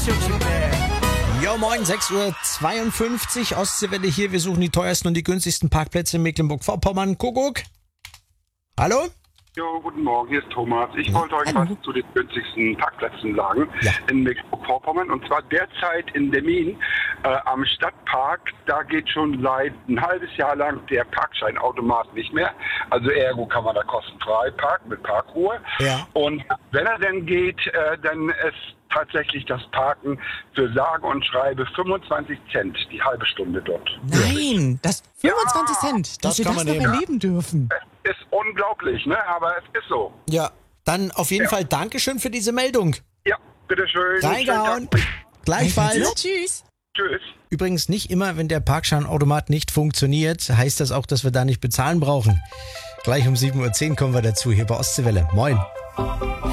Jo, moin, 6:52 Uhr, Ostseewelle hier. Wir suchen die teuersten und die günstigsten Parkplätze in Mecklenburg-Vorpommern. Kuckuck. Hallo? Jo, guten Morgen, hier ist Thomas. Ich wollte euch was zu den günstigsten Parkplätzen sagen in Mecklenburg-Vorpommern. Und zwar derzeit in Demmin am Stadtpark. Da geht schon seit ein halbes Jahr lang der Parkscheinautomat nicht mehr. Also ergo kann man da kostenfrei parken mit Parkruhe. Ja. Und wenn er denn geht, dann ist tatsächlich das Parken für sage und schreibe 25 Cent die halbe Stunde dort. Nein, das 25 Cent, dass wir das noch erleben dürfen. Ist unglaublich, ne? Aber es ist so. Ja, dann auf jeden Fall Dankeschön für diese Meldung. Ja, bitteschön. Reingehauen. Gleichfalls. Ja, tschüss. Tschüss. Übrigens nicht immer, wenn der Parkscheinautomat nicht funktioniert, heißt das auch, dass wir da nicht bezahlen brauchen. Gleich um 7:10 Uhr kommen wir dazu, hier bei Ostseewelle. Moin.